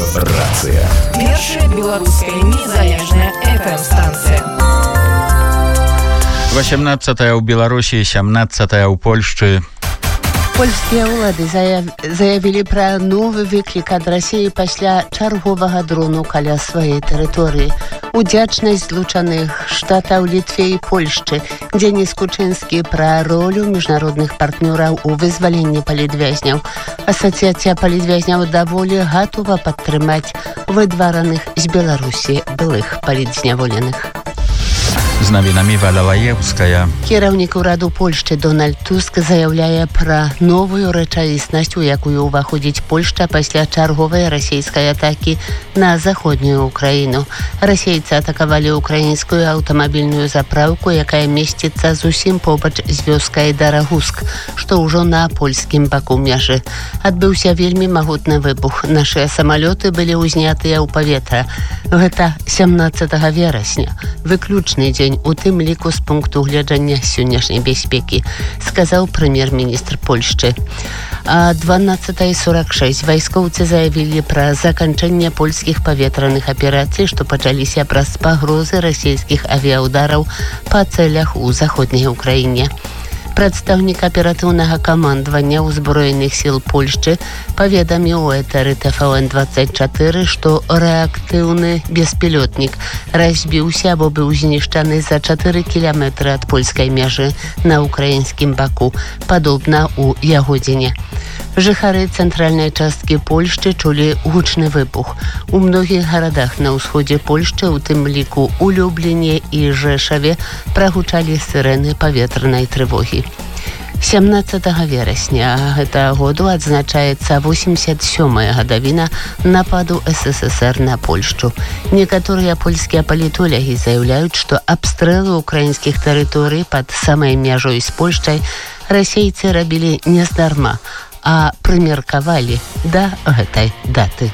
Рацыя. Першая беларуская незалежная FM-станція. 18 ў Беларусі, 17 ў Польшчы. Польскія ўлады заявілі пра новы выклік ад Расіі пасля чарговага дрону каля сваёй тэрыторыі. Удзячнасць злучаных штатаў Літве і Польшчы. Дзеніс Кучынскі пра ролю міжнародных партнёраў у вызваленні палітвязняў. Асацыяцыя палітвязняў даволі гатова падтрымаць выдвараных з Беларусі былых палітзняволеных. З навінамі Валя Лаевская. Кіраўнік ураду Польшчы Дональд Туск заяўляе пра новую рэчаіснасць, у якую ўваходзіць Польшча пасля чарговай расійскай атакі на заходнюю Украіну. Расейцы атакавалі украінскую аўтамабільную запраўку, якая месціцца зусім побач з вёскай Дарагуск, што ўжо на польскім баку мяжы. Адбыўся вельмі магутны выбух. Нашыя самалёты былі ўзнятыя ў паветра. Гэта 17 верасня. Выключны дзень, у тым ліку з пункту гледжання сённяшняй бяспекі, сказаў прэм'ер-міністр Польшчы. А 12:46 вайскоўцы заявілі пра заканчэнне польскіх паветраных аперацый, што пачаліся праз пагрозы расійскіх авіяўдараў па цэлях у заходняй Украіне. Прадстаўнік аператыўнага камандавання ўзброеных сіл Польшчы паведаміў у этэры ТВН-24, што рэактыўны беспілётнік разбіўся або быў знішчаны за 4 кіламетры ад польскай мяжы на украінскім баку, падобна ў Ягодзіне. Жыхары цэнтральнай часткі Польшчы чулі гучны выбух. У многіх гарадах на ўсходзе Польшчы, у тым ліку у Любліне і Жэшаве, прагучалі сірэны паветранай трывогі. 17 верасня гэтага году адзначаецца 87-я гадавіна нападу СССР на Польшчу. Некаторыя польскія палітолягі заяўляюць, што абстрэлы украінскіх тэрыторый пад самай мяжой з Польшчай расейцы рабілі нездарма, а прымеркавалі да гэтай даты.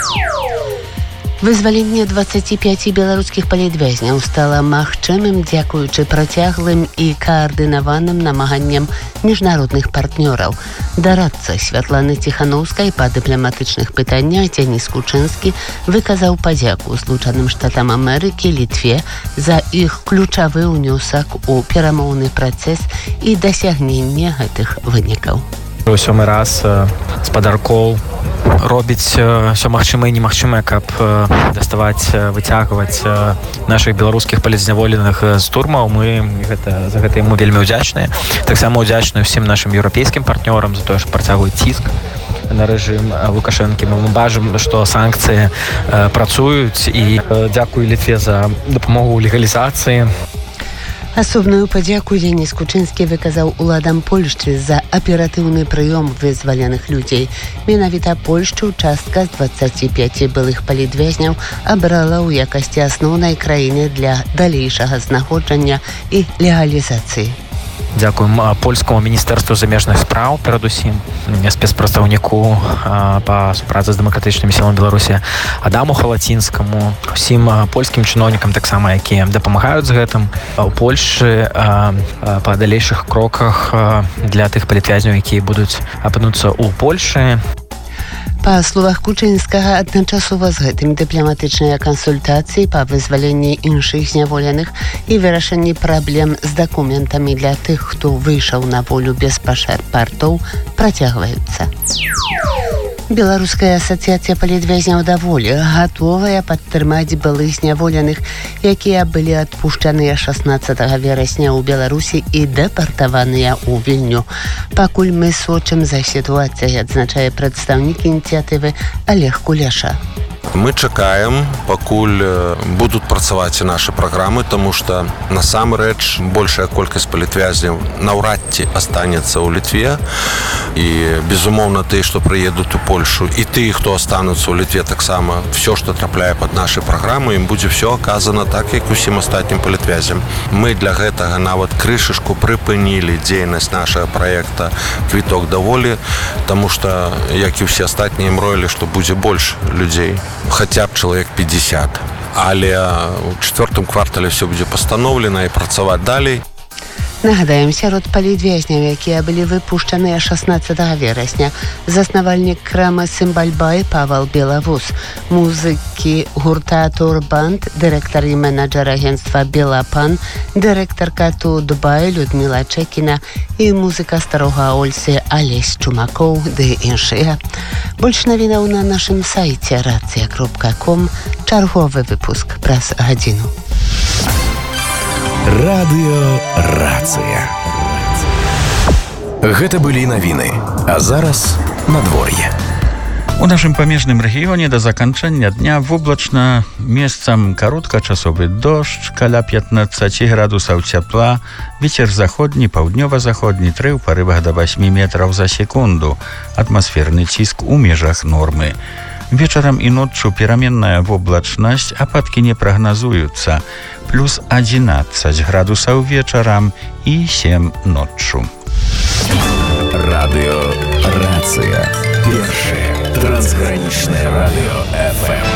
Вызваленне 25 беларускіх палітвязняў стала магчымым дзякуючы працяглым і каардынаваным намаганням міжнародных партнёраў. Дарадца Святланы Ціханаўскай па дыпламатычных пытаннях Дзеніс Кучынскі выказаў падзяку Злучаным Штатам Амерыкі, Літве за іх ключавы ўнёсак у перамоўны працэс і дасягненне гэтых вынікаў. У 7-й раз спадаркоў робіць все магчымае і немагчымае, каб даставаць, выцягваць нашых беларускіх палітзняволеных з турмаў. Мы за гэта яму вельмі ўдзячныя. Таксама ўдзячныя ўсім нашым еўрапейскім партнёрам за тое, што працягваюць ціск на рэжым Лукашэнкі. Мы бачым, што санкцыі працуюць, і дзякую Літве за дапамогу ў легалізацыі. Асобную падзяку Дзеніс Кучынскі выказаў уладам Польшчы за аператыўны прыём вызваленых людзей. Менавіта Польшчу частка з 25 былых палітвязняў абрала ў якасці асноўнай краіны для далейшага знаходжання і легалізацыі. Дзякуем польскаму міністэрству замежных спраў, перадусім спецпрадстаўніку па супрацы з дэмакратычнымі сіламі Беларусі Адаму Халацінскаму, усім польскім чыноўнікам таксама, якія дапамагаюць з гэтым у Польшчы па далейшых кроках для тых палітвязняў, якія будуць апынуцца ў Польшы. Па словах Кучынскага, адначасова з гэтым дыпламатычныя кансультацыі па вызваленні іншых зняволеных і вырашэнні праблем з дакументамі для тых, хто выйшаў на волю без пашпартоў, працягваюцца. Беларуская асацыяцыя палітвязняў даволі гатовая падтрымаць былых зняволеных, якія былі адпушчаныя 16 верасня ў Беларусі і дэпартаваныя ў Вільню. Пакуль мы сочым за сітуацыяй, адзначае прадстаўнік ініцыятывы Олег Куляша. Мы чакаем, пакуль будуць працаваць і нашы праграмы, таму што насамрэч большая колькасць палітвязняў наўрад ці астанецца ў Літве. І, безумоўна, тыя, што прыедуць у Польшу, і тыя, хто астануцца ў Літве таксама, все, што трапляе пад нашы праграмы, ім будзе все аказана так, як усім астатнім палітвязям. Мы для гэтага нават крышачку прыпынілі дзейнасць нашага праекта «Квіток да волі», таму што, як і ўсе астатнія, мроілі, што будзе больш людзей. Хаця б чалавек 50. Але ў 4-м квартале все будзе пастаноўлена і працаваць далей. Нагадаем, сярод палітвязняў, якія былі выпушчаныя 16 верасня, заснавальнік крама «Цымбальбай» Павел Белавус, музыкі гурта «Турбанд», дырэктар і менеджер агентства «Белапан», дырэктарка «Дубай» Людмила Чекіна і музыка старога Ольсы Алесь Чумакоў ды іншыя. Больш навінаў на нашым сайце racja.com. Чарговы выпуск праз гадзіну. Радыё «Рацыя». Гэта былі навіны, а зараз надвор'е. У нашым памежным рэгіёне да заканчэння дня воблачна, месцам кароткачасовы дождж, каля 15 градусаў цяпла, вецер заходні, паўднёва-заходні, трэ ў парывах да 8 метраў за секунду, атмасферны ціск у межах нормы. Вечарам і ноччу пераменная воблачнасць, ападкі не прагназуюцца, плюс 11 градусаў вечарам і 7 ноччу. Радыё «Рацыя». Першае трансгранічнае радыё.